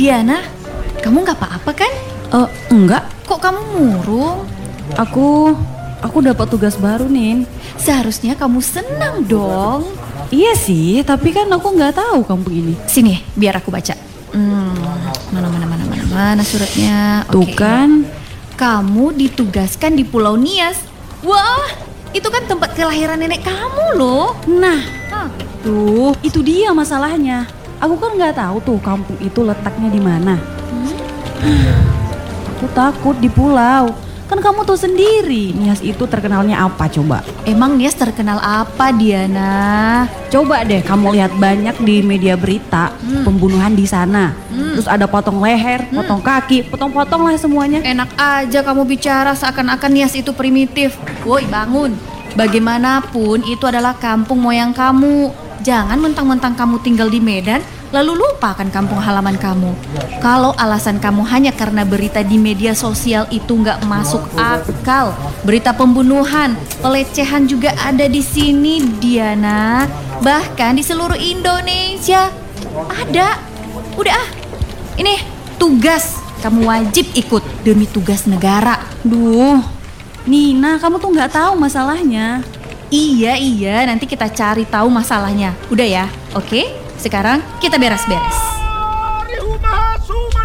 Diana, kamu nggak apa-apa kan? Enggak. Kok kamu murung? Aku dapat tugas baru, Nin. Seharusnya kamu senang dong. Iya sih, tapi kan aku nggak tahu kampung ini. Sini, biar aku baca. Mana suratnya? Tuh Oke. kan. Kamu ditugaskan di Pulau Nias. Wah, itu kan tempat kelahiran nenek kamu loh. Nah, Hah, tuh, itu dia masalahnya. Aku kan nggak tahu tuh kampung itu letaknya di mana. Aku takut di pulau. Kan kamu tahu sendiri, Nias itu terkenalnya apa coba? emang Nias terkenal apa, Diana? Coba deh kamu lihat banyak di media berita pembunuhan di sana. Terus ada potong leher, potong kaki, potong-potong lah semuanya. Enak aja kamu bicara seakan-akan Nias itu primitif. Woi, bangun. Bagaimanapun itu adalah kampung moyang kamu. Jangan mentang-mentang kamu tinggal di Medan lalu lupakan kampung halaman kamu. Kalau alasan kamu hanya karena berita di media sosial itu nggak masuk akal. Berita pembunuhan, pelecehan juga ada di sini, Diana. Bahkan di seluruh Indonesia ada. Udah ah, ini tugas. Kamu wajib ikut demi tugas negara. Duh, Nina, kamu tuh nggak tahu masalahnya. Iya, nanti kita cari tahu masalahnya. Udah ya, oke? Sekarang kita beres-beres.